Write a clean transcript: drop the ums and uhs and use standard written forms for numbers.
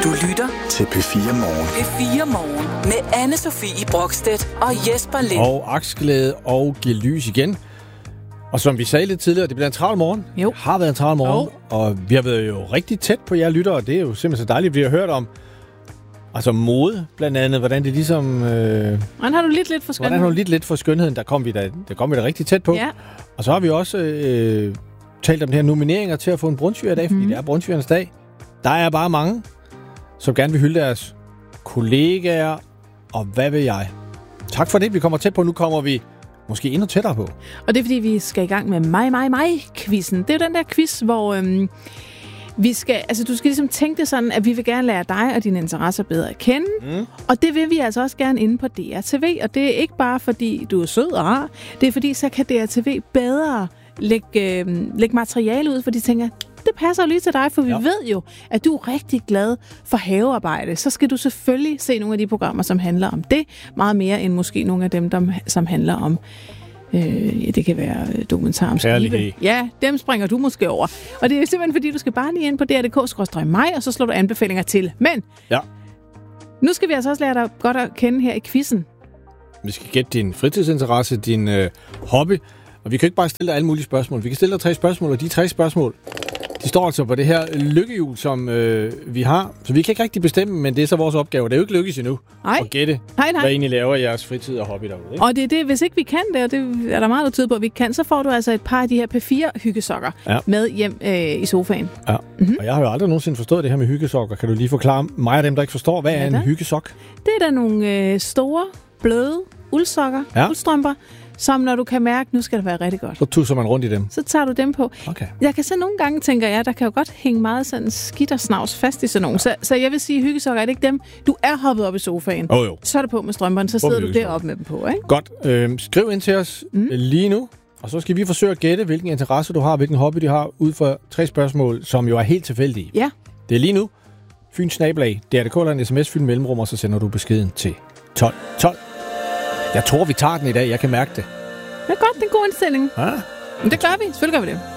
Du lytter til P4 Morgen. P4 Morgen med Anne-Sophie Brokstedt og Jesper Lind. Og aksglæde og giv lys igen. Og som vi sagde lidt tidligere, det bliver en travl morgen. Jo. Har været en travl morgen. Og vi har været jo rigtig tæt på jer lyttere, og det er jo simpelthen så dejligt, vi har hørt om. Altså mode, blandt andet, hvordan det ligesom... Hvordan har du lidt for skønheden? Hvordan har du lidt for skønheden? Der kom vi da rigtig tæt på. Ja. Og så har vi også talt om de her nomineringer til at få en brunsviger i dag, fordi det er brunsvigernes dag. Der er bare mange, som gerne vil hylde deres kollegaer, og hvad ved jeg. Tak for det, vi kommer tæt på. Nu kommer vi måske endnu tættere på. Og det er fordi, vi skal i gang med mig-quizzen. Det er jo den der quiz, hvor vi skal, altså du skal ligesom tænke det sådan, at vi vil gerne lære dig og dine interesser bedre at kende. Og det vil vi altså også gerne inde på DRTV. Og det er ikke bare fordi, du er sød og rar. Det er fordi, så kan DRTV bedre lægge materiale ud, for de tænker, det passer lige til dig, for vi ved jo, at du er rigtig glad for havearbejde. Så skal du selvfølgelig se nogle af de programmer, som handler om det, meget mere end måske nogle af dem, som handler om, det kan være dokumentar om skibe. Ja, dem springer du måske over. Og det er simpelthen fordi, du skal bare lige ind på dr.dk/mig, og så slår du anbefalinger til. Men nu skal vi altså også lære dig godt at kende her i quizzen. Vi skal gætte din fritidsinteresse, din hobby, og vi kan ikke bare stille dig alle mulige spørgsmål. Vi kan stille dig 3 spørgsmål, og de 3 spørgsmål, de står altså på det her lykkehjul, som vi har. Så vi kan ikke rigtig bestemme, men det er så vores opgave. Det er jo ikke lykkes endnu at gætte, hvad I laver i jeres fritid og hobby derude. Ikke? Og det er det, hvis ikke vi kan det, og det er der meget, der tyder på, at vi kan, så får du altså et par af de her P4-hyggesokker med hjem i sofaen. Ja, og jeg har jo aldrig nogensinde forstået det her med hyggesokker. Kan du lige forklare mig og dem, der ikke forstår, hvad er en hyggesok? Det er da nogle store, bløde uldsokker, uldstrømper, som når du kan mærke, nu skal det være rigtig godt. Så tusser man rundt i dem. Så tager du dem på. Okay. Jeg kan så nogle gange tænke, der kan jo godt hænge meget sådan skidt og snavs fast i sådan nogle. Så jeg vil sige, hyggesokker er det ikke dem. Du er hoppet op i sofaen. Jo. Så er det på med strømperne, så sidder du deroppe med dem på, ikke? Godt. Skriv ind til os lige nu, og så skal vi forsøge at gætte, hvilken interesse du har, hvilken hobby du har, ud fra 3 spørgsmål, som jo er helt tilfældige. Ja. Det er lige nu. Fyns Snablag. DRDK eller en sms, fyld mellemrum, og så sender du beskeden til 1212. Jeg tror, vi tager den i dag. Jeg kan mærke det. Det er godt, det er en god indstilling. Ja. Men det gør vi. Selvfølgelig gør vi det.